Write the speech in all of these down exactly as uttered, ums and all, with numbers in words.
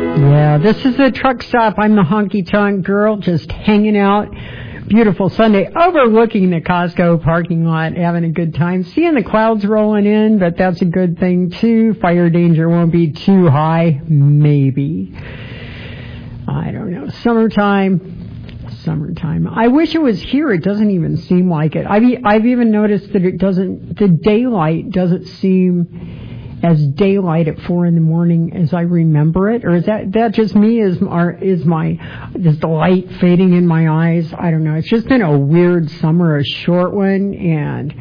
Yeah, this is the truck stop. I'm the honky-tonk girl just hanging out. Beautiful Sunday overlooking the Costco parking lot, having a good time. Seeing the clouds rolling in, but that's a good thing too. Fire danger won't be too high, maybe. I don't know. Summertime. Summertime. I wish it was here. It doesn't even seem like it. I've, I've even noticed that it doesn't, the daylight doesn't seem as daylight at four in the morning as I remember it, or is that that just me? Is our is my is the light fading in my eyes? I don't know. It's just been a weird summer, a short one, and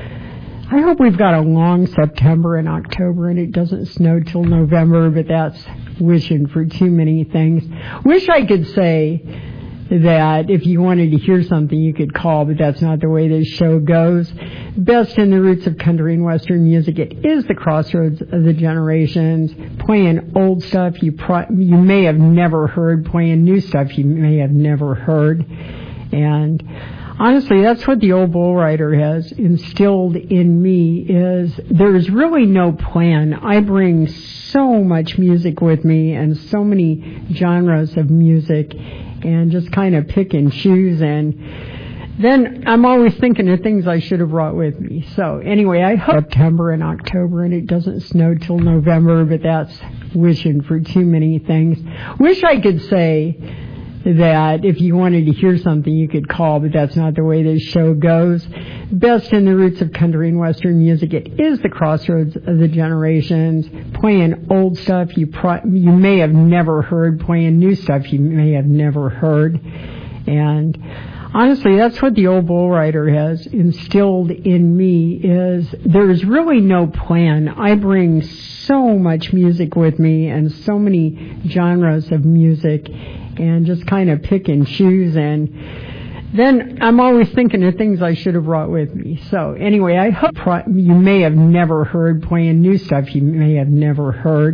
I hope we've got a long September and October, and it doesn't snow till November. But that's wishing for too many things. Wish I could say that if you wanted to hear something, you could call, but that's not the way this show goes. Best in the roots of country and western music. It is the crossroads of the generations. Playing old stuff you pro- you may have never heard, playing new stuff you may have never heard. And honestly, that's what the old bull rider has instilled in me, is there's really no plan. I bring so much music with me and so many genres of music, and just kind of pick and choose, and then I'm always thinking of things I should have brought with me. So anyway, I hope September and October, and it doesn't snow till November, but that's wishing for too many things. Wish I could say that if you wanted to hear something, you could call, but that's not the way this show goes. Best in the roots of country and western music. It is the crossroads of the generations. Playing old stuff you pro- you may have never heard, playing new stuff you may have never heard. And honestly, that's what the old bull rider has instilled in me, is there's really no plan. I bring so much music with me and so many genres of music, and just kind of pick and choose, and then I'm always thinking of things I should have brought with me. So anyway, I hope pro- you may have never heard, playing new stuff you may have never heard.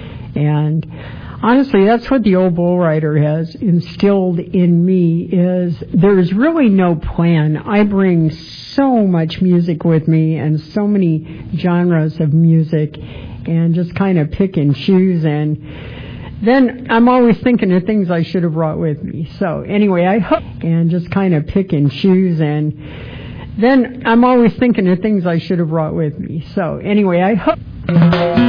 And honestly, that's what the old bull rider has instilled in me, is there's really no plan. I bring so much music with me and so many genres of music, and just kind of pick and choose, and then I'm always thinking of things I should have brought with me. So anyway, I hope, and just kind of pick and choose, and then I'm always thinking of things I should have brought with me. So anyway, I hope.